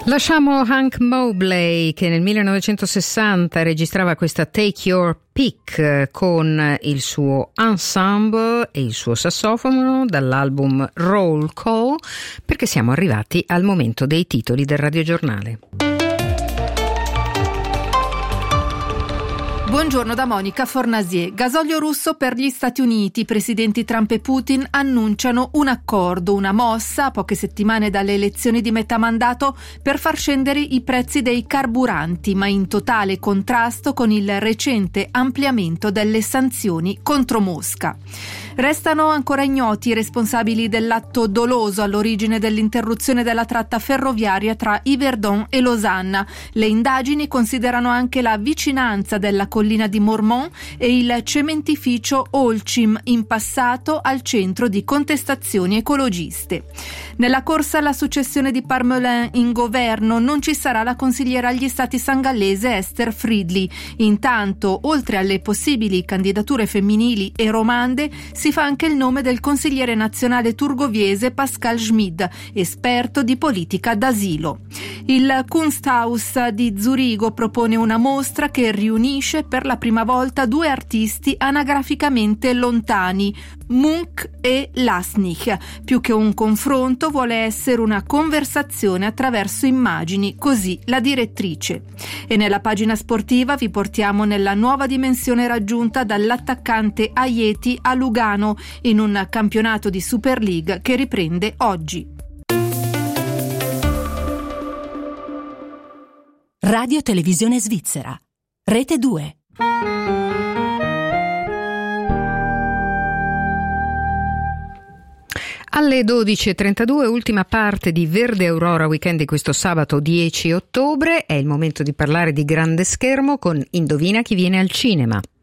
Lasciamo Hank Mobley, che nel 1960 registrava questa Take Your Pick con il suo ensemble e il suo sassofono dall'album Roll Call, perché siamo arrivati al momento dei titoli del radiogiornale. Buongiorno da Monica Fornasier. Gasolio russo per gli Stati Uniti. I presidenti Trump e Putin annunciano un accordo, una mossa a poche settimane dalle elezioni di metà mandato per far scendere i prezzi dei carburanti, ma in totale contrasto con il recente ampliamento delle sanzioni contro Mosca. Restano ancora ignoti i responsabili dell'atto doloso all'origine dell'interruzione della tratta ferroviaria tra Yverdon e Losanna. Le indagini considerano anche la vicinanza della collina di Mormont e il cementificio Holcim, in passato al centro di contestazioni ecologiste. Nella corsa alla successione di Parmelin in governo non ci sarà la consigliera agli stati sangallese Esther Fridley. Intanto, oltre alle possibili candidature femminili e romande, si fa anche il nome del consigliere nazionale turgoviese Pascal Schmid, esperto di politica d'asilo. Il Kunsthaus di Zurigo propone una mostra che riunisce per la prima volta due artisti anagraficamente lontani, Munch e Lasnik. Più che un confronto vuole essere una conversazione attraverso immagini, così la direttrice. E nella pagina sportiva vi portiamo nella nuova dimensione raggiunta dall'attaccante Aieti a Lugano in un campionato di Super League che riprende oggi. Radio Televisione Svizzera, Rete 2. Alle 12.32, ultima parte di Verde Aurora Weekend di questo sabato 10 ottobre. È il momento di parlare di grande schermo con Indovina chi viene al cinema.